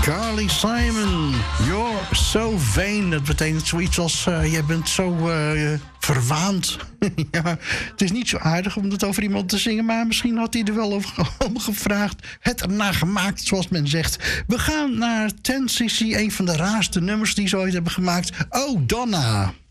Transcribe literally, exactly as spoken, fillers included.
Carly Simon, you're so vain. Dat betekent zoiets als, uh, jij bent zo uh, verwaand. Ja, het is niet zo aardig om het over iemand te zingen, maar misschien had hij er wel over om gevraagd. Het erna gemaakt, zoals men zegt. We gaan naar ten cc, een van de raarste nummers die ze ooit hebben gemaakt. Oh, Donna.